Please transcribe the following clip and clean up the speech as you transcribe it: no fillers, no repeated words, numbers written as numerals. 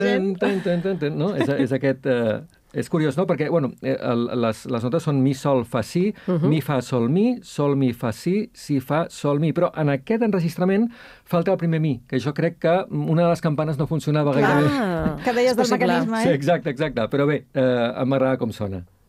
No? És aquest... És curiós, no? Perquè, bueno, les notes són mi, sol, fa, si, mi, fa, sol, mi, fa, si, fa, sol, mi. Però en aquest enregistrament falta el primer mi, que jo crec que una de les campanes no funcionava gaire bé. Que deies del mecanisme, Sí, exacte. Però bé, m'agrada com sona.